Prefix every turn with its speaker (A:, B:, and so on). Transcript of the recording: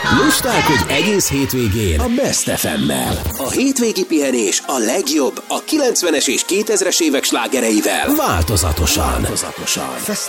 A: Lustálkodj egész hétvégén a Best FM-mel. A hétvégi pihenés a legjobb a 90-es és 2000-es évek slágereivel. Változatosan.